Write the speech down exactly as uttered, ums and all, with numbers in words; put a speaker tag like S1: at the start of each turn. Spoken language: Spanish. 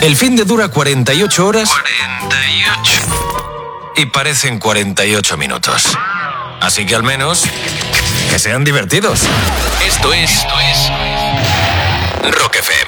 S1: El fin de dura cuarenta y ocho horas. cuarenta y ocho. Y parecen cuarenta y ocho minutos. Así que al menos que sean divertidos. Esto es, esto es Rock F M.